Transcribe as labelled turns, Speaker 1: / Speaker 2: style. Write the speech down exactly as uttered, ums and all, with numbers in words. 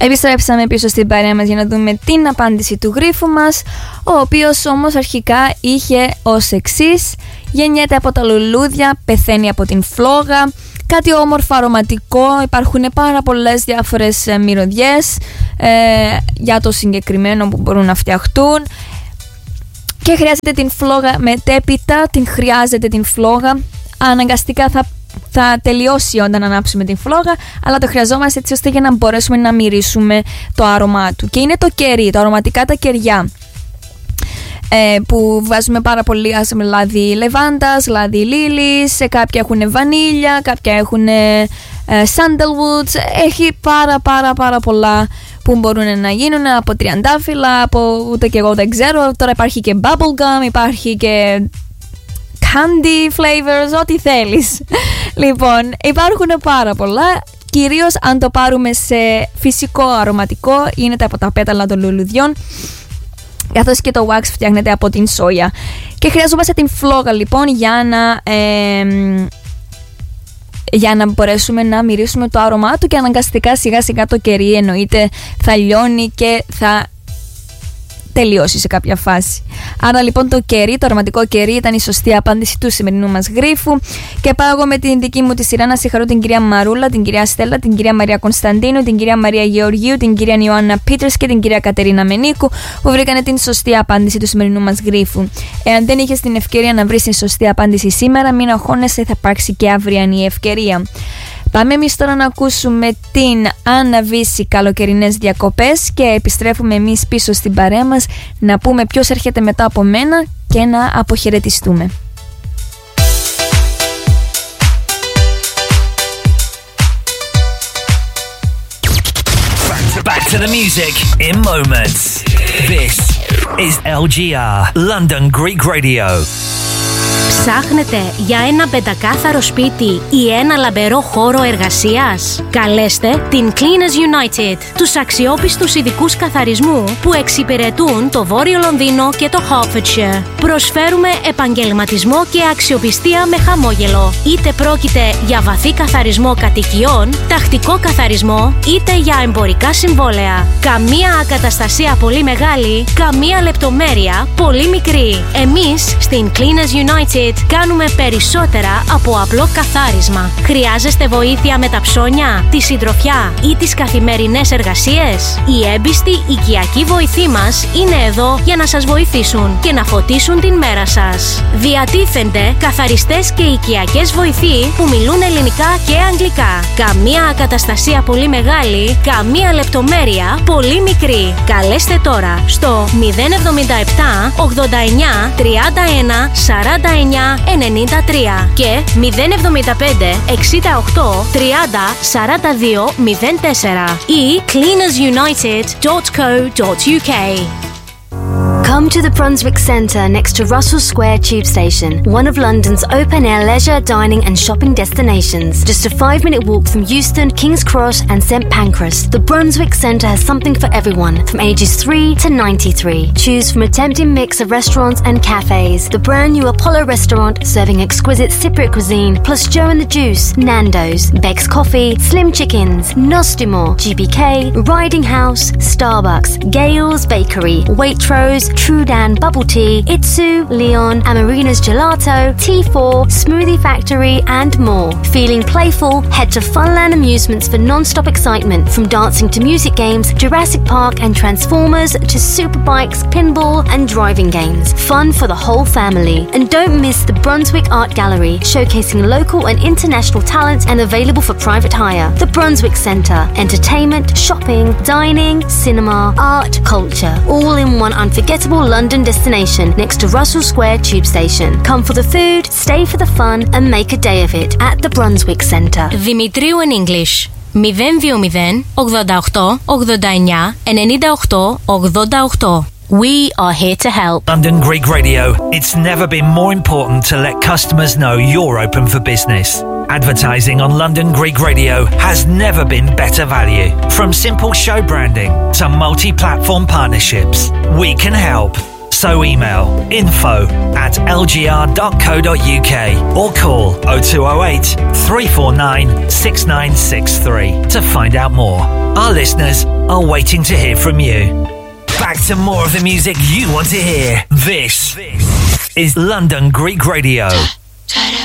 Speaker 1: Επιστρέψαμε πίσω στην παρέα μας για να δούμε την απάντηση του γρίφου μας, ο οποίος όμως αρχικά είχε ως εξής: γεννιέται από τα λουλούδια, πεθαίνει από την φλόγα, κάτι όμορφο αρωματικό, υπάρχουν πάρα πολλές διάφορες μυρωδιές ε, για το συγκεκριμένο που μπορούν να φτιαχτούν και χρειάζεται την φλόγα μετέπειτα, την χρειάζεται την φλόγα, αναγκαστικά θα θα τελειώσει όταν ανάψουμε την φλόγα, αλλά το χρειαζόμαστε έτσι ώστε για να μπορέσουμε να μυρίσουμε το άρωμά του. Και είναι το κερί, τα αρωματικά τα κεριά, ε, που βάζουμε πάρα πολύ, ας πούμε, λάδι λεβάντας, λάδι λίλης, κάποια έχουν βανίλια, κάποια έχουν ε, sandalwood, έχει πάρα πάρα πάρα πολλά που μπορούν να γίνουν, από τριαντάφυλλα, από ούτε και εγώ δεν ξέρω, τώρα υπάρχει και bubblegum, υπάρχει και candy flavors, ό,τι θέλεις. Λοιπόν, υπάρχουν πάρα πολλά. Κυρίως αν το πάρουμε σε φυσικό αρωματικό, γίνεται από τα πέταλα των λουλουδιών, καθώς και το wax φτιάχνεται από την σόγια. Και χρειαζόμαστε την φλόγα λοιπόν για να, ε, για να μπορέσουμε να μυρίσουμε το άρωμά του, και αναγκαστικά σιγά σιγά το κερί εννοείται θα λιώνει και θα τελειώσει σε κάποια φάση. Άρα λοιπόν το κερί, το αρωματικό κερί, ήταν η σωστή απάντηση του σημερινού μας γρίφου. Και πάω εγώ με την δική μου τη σειρά να συγχαρώ την κυρία Μαρούλα, την κυρία Στέλλα, την κυρία Μαρία Κωνσταντίνου, την κυρία Μαρία Γεωργίου, την κυρία Ιωάννα Πίτερς και την κυρία Κατερίνα Μενίκου, που βρήκανε την σωστή απάντηση του σημερινού μας γρίφου. Εάν δεν είχες την ευκαιρία να βρεις την σωστή απάντηση σήμερα, μην αγχώνεσαι, θα υπάρξει και αυριανή ευκαιρία. Πάμε εμείς τώρα να ακούσουμε την Άννα Βύση, καλοκαιρινές διακοπές, και επιστρέφουμε εμείς πίσω στην παρέα μας να πούμε ποιος έρχεται μετά από μένα και να αποχαιρετιστούμε.
Speaker 2: Back to the music in moments. This is L G R, London Greek Radio.
Speaker 3: Ψάχνετε για ένα πεντακάθαρο σπίτι ή ένα λαμπερό χώρο εργασίας? Καλέστε την Cleaners United, τους αξιόπιστους ειδικούς καθαρισμού που εξυπηρετούν το Βόρειο Λονδίνο και το Hertfordshire. Προσφέρουμε επαγγελματισμό και αξιοπιστία με χαμόγελο. Είτε πρόκειται για βαθύ καθαρισμό κατοικιών, τακτικό καθαρισμό, είτε για εμπορικά συμβόλαια. Καμία ακαταστασία πολύ μεγάλη, καμία λεπτομέρεια πολύ μικρή. Εμείς στην Cleaners United κάνουμε περισσότερα από απλό καθάρισμα. Χρειάζεστε βοήθεια με τα ψώνια, τη συντροφιά ή τις καθημερινές εργασίες? Οι έμπιστοι οικιακοί βοηθοί μας είναι εδώ για να σας βοηθήσουν και να φωτίσουν την μέρα σας. Διατίθενται καθαριστές και οικιακές βοηθοί που μιλούν ελληνικά και αγγλικά. Καμία ακαταστασία πολύ μεγάλη, καμία λεπτομέρεια πολύ μικρή. Καλέστε τώρα στο μηδέν εβδομήντα επτά ογδόντα εννιά τριάντα ένα σαράντα εννιά ενενήντα τρία και μηδέν εβδομήντα πέντε εξήντα οκτώ τριάντα σαράντα δύο μηδέν τέσσερα ή cleaners united dot co dot uk.
Speaker 4: Come to the Brunswick Centre next to Russell Square Tube Station, one of London's open-air leisure, dining and shopping destinations. Just a five-minute walk from Euston, King's Cross and St Pancras, the Brunswick Centre has something for everyone from ages three to ninety-three. Choose from a tempting mix of restaurants and cafes. The brand new Apollo restaurant serving exquisite Cypriot cuisine, plus Joe and the Juice, Nando's, Beck's Coffee, Slim Chickens, Nostimor, G B K, Riding House, Starbucks, Gale's Bakery, Waitrose, Trudan Bubble Tea, Itsu, Leon, Amarina's Gelato, T four, Smoothie Factory and more. Feeling playful? Head to Funland Amusements for non-stop excitement, from dancing to music games, Jurassic Park and Transformers to superbikes, pinball and driving games. Fun for the whole family. And don't miss the Brunswick Art Gallery, showcasing local and international talent and available for private hire. The Brunswick Centre. Entertainment, shopping, dining, cinema, art, culture, all in one unforgettable London destination next to Russell Square Tube Station. Come for the food, stay for the fun and make a day of it at the Brunswick Centre.
Speaker 3: Δημητρίου in English. μηδέν δύο μηδέν ογδόντα οκτώ ογδόντα εννιά ενενήντα οκτώ ογδόντα οκτώ. We are here to help.
Speaker 2: London Greek Radio. It's never been more important to let customers know you're open for business. Advertising on London Greek Radio has never been better value. From simple show branding to multi-platform partnerships, we can help. So email info at l g r dot co dot u k or call oh two oh eight, three four nine, six nine six three to find out more. Our listeners are waiting to hear from you. Back to more of the music you want to hear. This is London Greek Radio.